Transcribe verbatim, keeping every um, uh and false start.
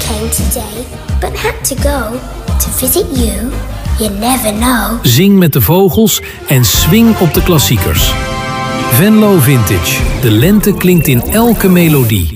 came today, but had to go to visit you. You never know. Zing met de vogels en swing op de klassiekers. Venlo Vintage. De lente klinkt in elke melodie.